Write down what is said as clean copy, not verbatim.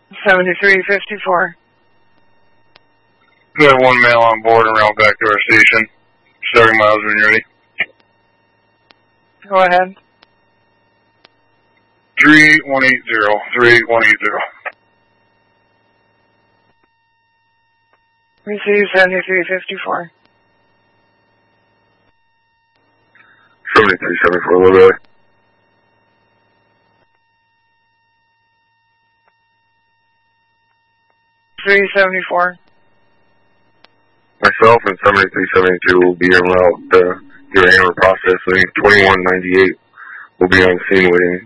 7354. We have one male on board and route back to our station. Starting miles when you're ready. Go ahead. 3180. Receive 7354. 7374, a little bit. $374. Myself and 7372 will be en route to your hammer processing. 2198 will be on scene waiting.